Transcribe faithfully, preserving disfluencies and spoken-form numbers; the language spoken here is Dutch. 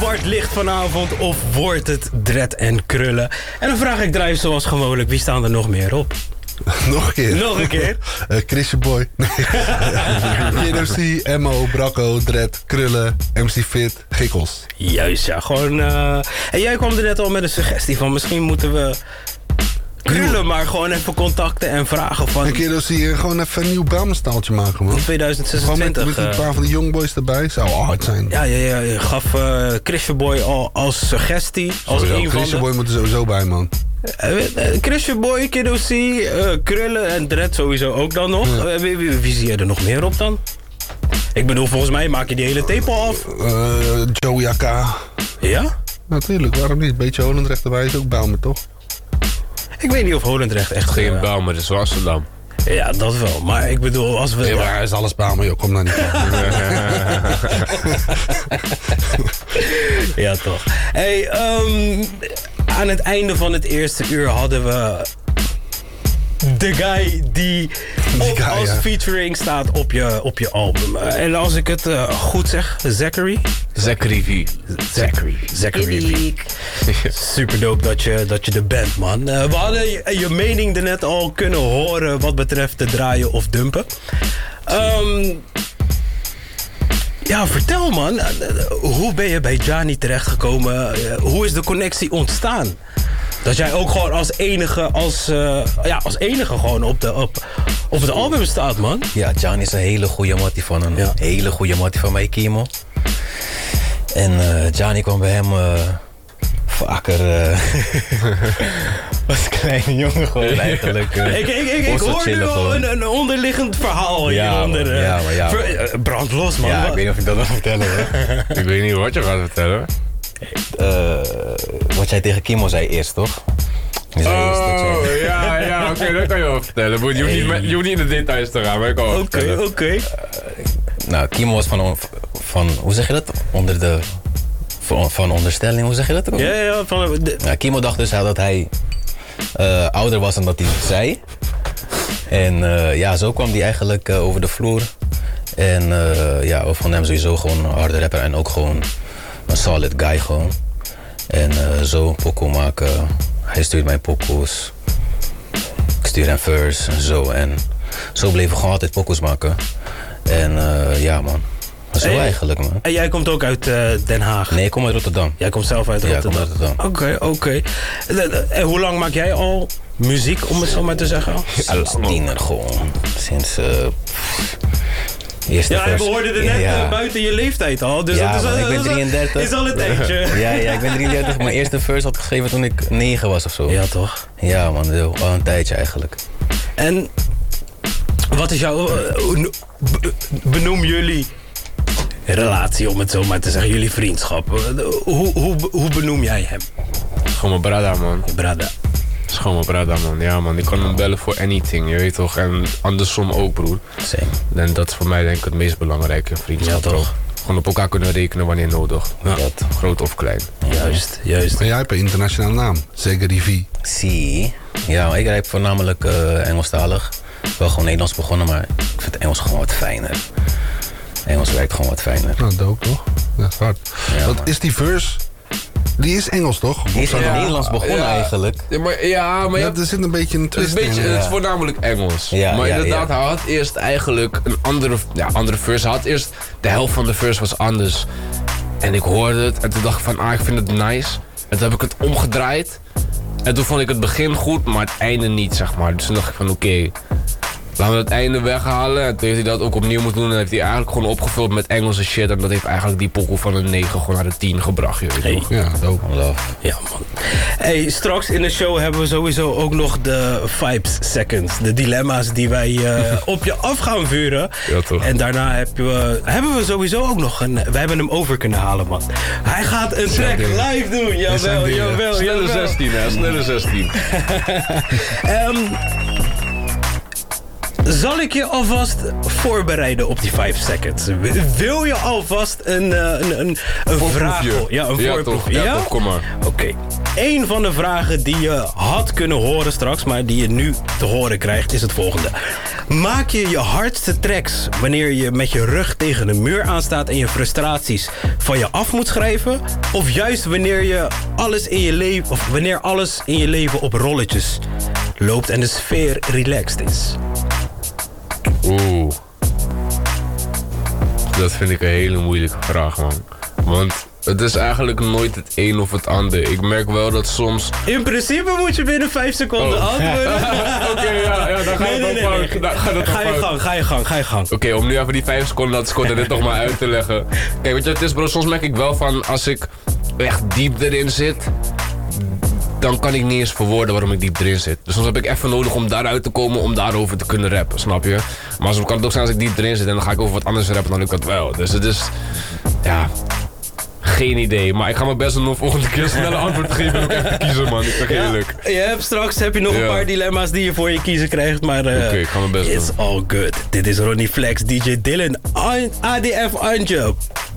zwart licht vanavond of wordt het dread en krullen? En dan vraag ik Drijf zoals gewoonlijk, wie staan er nog meer op? Nog een keer. Nog een keer. uh, Chrisje Boy. K N C, M O, Bracco, Dread, Krullen, M C Fit, Gikkels. Juist, ja. Gewoon... Uh... En jij kwam er net al met een suggestie van misschien moeten we... Krullen maar gewoon even contacten en vragen van... En K N C gewoon even een nieuw Brahma-staaltje maken, man. tweeduizend zesentwintig. Gewoon met, met een paar van de youngboys erbij. Zou al hard zijn. Ja, ja, ja. Je gaf uh, Chrisje Boy al als suggestie. Als Sowieso. een van Chrisje de... Boy moet er sowieso bij, man. Uh, Chrisje Boy, K N C, uh, Krullen en Dread sowieso ook dan nog. Ja. Uh, wie, wie, wie zie je er nog meer op dan? Ik bedoel, volgens mij maak je die hele tape al af. Uh, Joey A K. Ja? Natuurlijk, waarom niet? Beetje Holendrecht erbij is ook Bijlmer, toch? Ik weet niet of Holendrecht echt... Geen uh, Bijlmer, dat is Amsterdam. Ja, dat wel. Maar ik bedoel, als we... Ja, maar is alles Bijlmer, joh. Kom nou niet. Ja, toch. Hey, um, aan het einde van het eerste uur hadden we... de guy die op, guy, als ja. featuring staat op je, op je album. Uh, en als ik het uh, goed zeg, Zachary? Zachary V. Zachary. Zachary V. Super dope dat je, dat je er bent, man. Uh, we hadden je, je mening er net al kunnen horen wat betreft te draaien of dumpen. Um, ja, vertel, man. Uh, hoe ben je bij Gianni terechtgekomen? Uh, hoe is de connectie ontstaan? Dat jij ook gewoon als enige, als, uh, ja, als enige gewoon op, de, op, op het album staat, man. Ja, Gianni is een hele goede mattie van een ja. hele goede mattie van mij, Kimo. En uh, Gianni kwam bij hem uh, vaker uh, als kleine jongen gewoon eigenlijk. Uh, ik ik, ik, ik hoor nu wel een, een onderliggend verhaal ja, hieronder. Man, ja, maar ja. Ver, uh, brand los, man. Ja, ik weet niet of ik dat wil vertellen, hoor. Ik weet niet wat je gaat vertellen. Uh, wat jij tegen Kimo zei eerst, toch? Je zei oh, eerst dat jij... ja, ja, oké, okay, dat kan je wel vertellen. Je hoeft, hey. niet, met, je hoeft niet in de details te gaan, maar ik kan wel Oké, oké. Okay. Uh, nou, Kimo was van, van, hoe zeg je dat? Onder de, van, van onderstelling, hoe zeg je dat? Ja, ja, van... De... Nou, Kimo dacht dus dat hij uh, ouder was dan dat hij zei. En uh, ja, zo kwam hij eigenlijk uh, over de vloer. En uh, ja, we vonden hem sowieso gewoon een harde rapper en ook gewoon... een solid guy gewoon. En uh, zo pokoe maken. Hij stuurt mij pokoes. Ik stuur hem verse en zo. En zo bleven we gewoon altijd pokoes maken. En uh, ja, man. Zo en, eigenlijk, man. En jij komt ook uit uh, Den Haag? Nee, ik kom uit Rotterdam. Jij komt zelf uit Rotterdam? Ja, ik kom uit Rotterdam. Oké, okay, oké. Okay. En hoe lang maak jij al muziek, om het zo maar te zeggen? Sinds tiener gewoon. Sinds... Uh, Eerste ja, en we hoorden er net ja. buiten je leeftijd al. Dus ja, dat is, man, al, ik ben drieëndertig. Is al een tijdje. Ja, ja, ik ben drieëndertig. Mijn eerste verse had geschreven toen ik negen was of zo. Ja, toch? Ja, man, al een tijdje eigenlijk. En wat is jouw... Benoem jullie relatie, om het zo maar te zeggen. Jullie vriendschap. Hoe, hoe, hoe benoem jij hem? Gewoon mijn brada, man. Je brada. Dat is gewoon mijn brada, man. Ja, man. Ik kan hem bellen voor anything, je weet toch? En andersom ook, broer. Same. En dat is voor mij denk ik het meest belangrijke vriendschap. Ja, toch? Gewoon op elkaar kunnen rekenen wanneer nodig. Ja. Dat, groot of klein. Juist, juist. Maar jij hebt een internationale naam. Zachary V. Zie. Ja, maar ik rijd voornamelijk uh, Engelstalig. Wel gewoon Nederlands begonnen, maar ik vind Engels gewoon wat fijner. Engels werkt gewoon wat fijner. Nou, dope, toch? Dat is hard. Ja, Wat is die verse... Die is Engels, toch? Die is in ja, Nederlands begonnen ja. eigenlijk. Ja, maar, ja, maar ja, er zit een beetje een twist het is, beetje, in. het is voornamelijk Engels. Ja, maar ja, inderdaad, ja. hij had eerst eigenlijk een andere, ja, andere verse. Hij had eerst, de helft van de verse was anders. En ik hoorde het en toen dacht ik van, ah, ik vind het nice. En toen heb ik het omgedraaid. En toen vond ik het begin goed, maar het einde niet, zeg maar. Dus toen dacht ik van, oké, okay, laten we het einde weghalen. En toen heeft hij dat ook opnieuw moeten doen. En heeft hij eigenlijk gewoon opgevuld met Engelse shit. En dat heeft eigenlijk die pokoe van een negen gewoon naar de tien gebracht. Je weet hey. Ja, dope. Ja, man. Hey, straks in de show hebben we sowieso ook nog de vibes seconds. De dilemma's die wij uh, op je af gaan vuren. Ja, toch. En daarna heb je, hebben we sowieso ook nog een... We hebben hem over kunnen halen, man. Hij gaat een track live doen. Jawel, jawel. Snelle zestien, hè. Snelle zestien. um, Zal ik je alvast voorbereiden op die vijf seconds? Wil je alvast een, een, een, een vraag... Ja, een ja, voorproef. toch, ja, ja? Toch, kom maar. Oké. Okay. Eén van de vragen die je had kunnen horen straks, maar die je nu te horen krijgt, is het volgende. Maak je je hardste tracks wanneer je met je rug tegen een muur aanstaat en je frustraties van je af moet schrijven? Of juist wanneer je alles in je leven, of wanneer alles in je leven op rolletjes loopt en de sfeer relaxed is? Oeh. Dat vind ik een hele moeilijke vraag, man. Want het is eigenlijk nooit het een of het ander. Ik merk wel dat soms... In principe moet je binnen vijf seconden oh. antwoorden. Oké, okay, ja, ja, dan ga nee, je nee, nee, nee. Dan ga, dat ga je gang, ga je gang, ga je gang. Oké, okay, om nu even die vijf seconden laten scoren dit toch maar uit te leggen. Kijk, weet je, het is bro, soms merk ik wel van als ik echt diep erin zit, dan kan ik niet eens verwoorden waarom ik diep erin zit. Dus soms heb ik even nodig om daaruit te komen om daarover te kunnen rappen, snap je? Maar soms kan het ook zijn als ik diep erin zit en dan ga ik over wat anders rappen, dan lukt dat wel. Dus het is, ja, geen idee. Maar ik ga mijn best doen om volgende keer snel een antwoord te geven en ook echt te kiezen, man. Ik zeg eerlijk. Ja, je hebt straks heb je nog ja. een paar dilemma's die je voor je kiezen krijgt, maar uh, oké, okay, ik ga mijn best it's doen. It's all good. Dit is Ronnie Flex, D J Dylan, A D F Anje.